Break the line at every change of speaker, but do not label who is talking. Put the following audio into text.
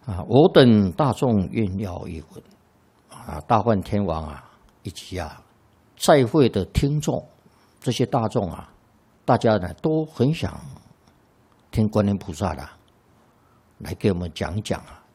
我等大众愿要一闻大梵天王以及在会的听众，这些大众大家呢都很想听观音菩萨来给我们讲一讲